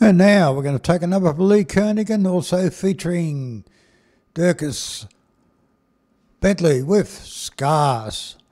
And now we're going to take another Lee Kernaghan, also featuring Dirkus Bentley with Scars.